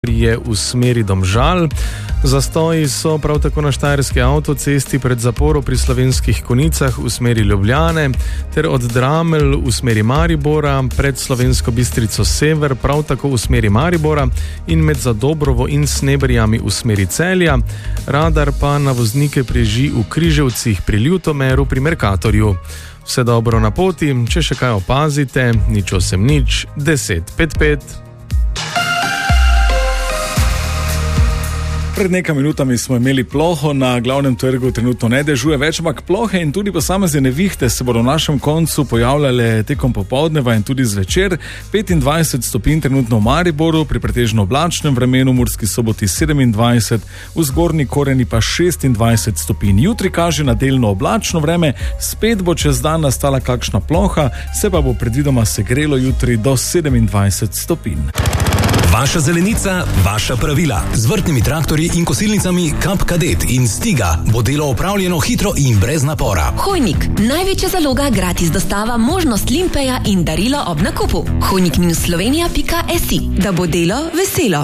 je v smeri Domžal. Zastoji so prav tako na štajerski avtocesti pred zaporo pri Slovenskih Konjicah v smeri Ljubljane ter od Dramelj v smeri Maribora pred Slovensko Bistrico sever prav tako v smeri Maribora in med Zadobrovo in Sneberjami v smeri Celja. Radar pa na voznike preži v Križevcih pri Ljutomeru pri Mercatorju. Vse dobro na poti, če še kaj opazite, 080 10 55. Pred nekaj minutami smo imeli ploho, na glavnem trgu trenutno ne dežuje več, ampak plohe in tudi posamezne nevihte se bodo v našem koncu pojavljale tekom popoldneva in tudi zvečer. 25 stopinj trenutno v Mariboru, pri pretežno oblačnem vremenu, Murski Soboti 27, v Zgornji Koreni pa 26 stopinj. Jutri kaže na delno oblačno vreme, spet bo čez dan nastala kakšna ploha, se pa bo predvidoma segrelo jutri do 27 stopinj. Vaša zelenica, vaša pravila. Z vrtnimi traktorji in kosilnicami Kap Kadet in Stiga bo delo opravljeno hitro in brez napora. Hojnik, največja zaloga, gratis dostava, možnost limpeja in darilo ob nakupu. Hojnik-slovenija.si, da bo delo veselo.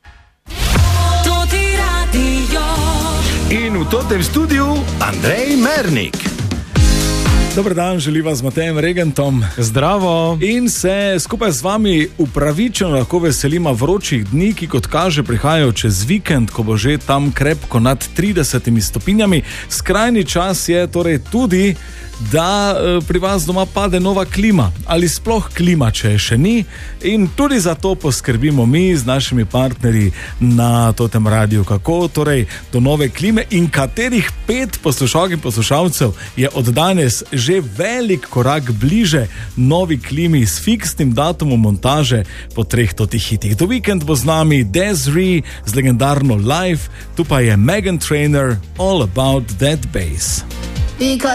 In v totem studiu Andrej Mernik. Dober dan, želim vas z Matejem Regentom. Zdravo! In se skupaj z vami upravičeno lahko veselimo vročih dni, ki kot kaže prihajajo čez vikend, ko bo že tam krepko nad 30 stopinjami. Skrajni čas je torej tudi, da pri vas doma pade nova klima ali sploh klima, če je še ni. In tudi za to poskrbimo mi z našimi partnerji na Totem Radiu. Kako torej do nove klime in katerih 5 poslušalk in poslušalcev je od danes že velik korak bliže novi klimi s fiksnim datumom montaže po 3 hitih. Do vikend bo z nami Desiree z legendarno Live, tu pa je Meghan Trainor, All About That Bass.